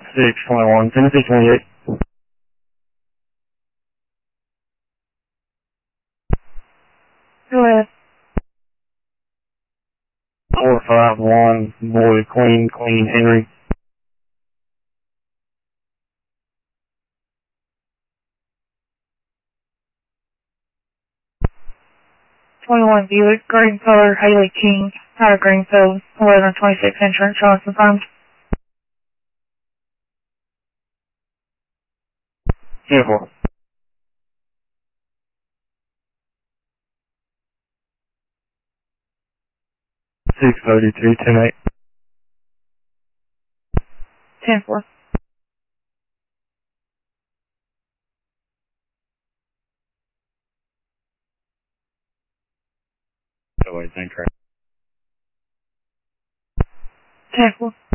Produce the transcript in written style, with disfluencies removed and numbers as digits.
621, Tennessee 28. Go ahead. 451, boy, Queen, Henry. '21 Buick, green color, Haley King, out of Greenfield, 1126 insurance, showing confirmed. 10-4. 632, 10-8. 10-4. Oh, wait, thank you. 10-4.